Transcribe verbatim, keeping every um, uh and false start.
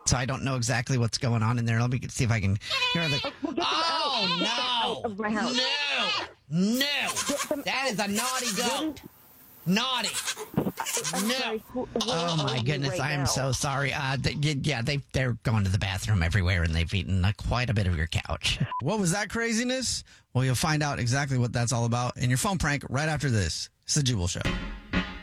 so I don't know exactly what's going on in there. Let me see if I can hear the. We'll get them Oh out. We'll get them out of my house. no, no, Get them that out. is a naughty goat. Wouldn't- Naughty. I'm No. sorry, who- where Oh are my you goodness, right I am now? so sorry. Uh, they, yeah, they they're going to the bathroom everywhere, and they've eaten uh, quite a bit of your couch. What was that craziness? Well, you'll find out exactly what that's all about in your phone prank right after this. It's the Jubal Show.